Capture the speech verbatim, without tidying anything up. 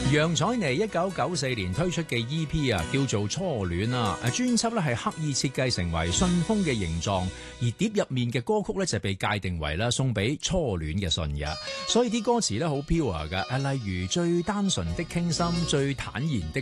楊采妮一九九四年推出嘅 E P 啊，叫做《初戀》啊，誒專輯咧係刻意設計成為信封嘅形狀，而碟入面嘅歌曲咧就被界定為啦送俾初戀嘅信嘅，所以啲歌詞咧好 pure 㗎，誒例如最單純的傾心，最坦然的